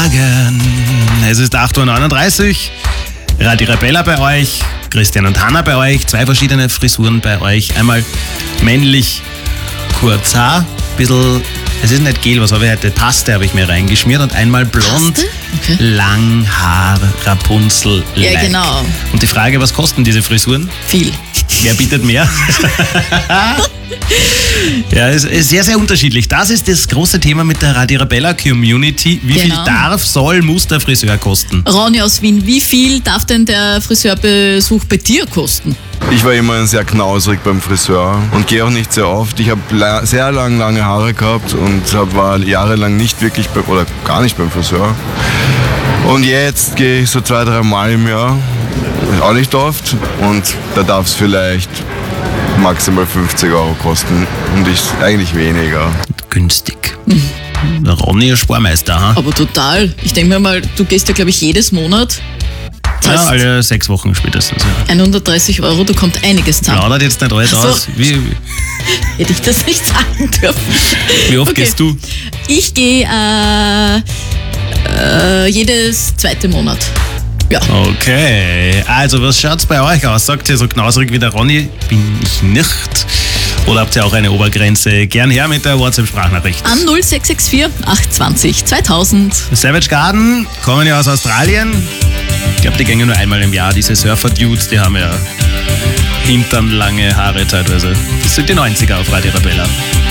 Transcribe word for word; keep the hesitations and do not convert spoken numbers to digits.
Morgen. Es ist acht Uhr neununddreißig. Radio Arabella bei euch, Christian und Hanna bei euch, zwei verschiedene Frisuren bei euch. Einmal männlich kurz Haar, bisschen, es ist nicht gel, was habe ich heute? Paste habe ich mir reingeschmiert und einmal blond, Okay. Langhaar, Rapunzel, Ja, like. genau. Und die Frage, was kosten diese Frisuren? Viel. Wer bietet mehr? Ja, es ist sehr, sehr unterschiedlich. Das ist das große Thema mit der Radio Arabella Community. Wie viel Genau. darf, soll, muss der Friseur kosten? Ronny aus Wien, wie viel darf denn der Friseurbesuch bei dir kosten? Ich war immer sehr knausrig beim Friseur und gehe auch nicht sehr oft. Ich habe la- sehr lang lange Haare gehabt und hab, war jahrelang nicht wirklich bei, oder gar nicht beim Friseur. Und jetzt gehe ich so zwei, drei Mal im Jahr, auch nicht oft, und da darf es vielleicht maximal fünfzig Euro kosten und ich eigentlich weniger. Günstig. Der Ronny ist Sparmeister, ha? Aber total. Ich denke mir mal, du gehst ja, glaube ich, jedes Monat. Ja, Zahlst alle sechs Wochen spätestens. Ja. hundertdreißig Euro, da kommt einiges zusammen. Plaudert jetzt nicht alles Ach so. aus. Wie, Hätte ich das nicht sagen dürfen. wie oft Okay. gehst du? Ich gehe äh, äh, jedes zweite Monat. Ja. Okay, also was schaut's bei euch aus? Sagt ihr so knausrig wie der Ronny? Bin ich nicht. Oder habt ihr auch eine Obergrenze? Gern her mit der WhatsApp-Sprachnachricht. An null sechs sechs vier acht zwei null zweitausend. Savage Garden kommen ja aus Australien. Ich glaube, die gehen nur einmal im Jahr. Diese Surfer-Dudes, die haben ja hinternlange Haare teilweise. Das sind die neunziger auf Radio Arabella.